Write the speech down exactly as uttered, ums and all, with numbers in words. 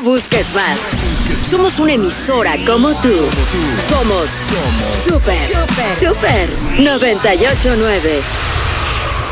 busques más. Somos una emisora como tú. Somos Super, Super noventa y ocho nueve.